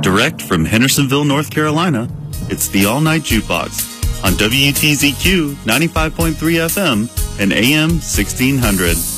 Direct from Hendersonville, North Carolina, it's the All Night Jukebox on WTZQ 95.3 FM and AM 1600.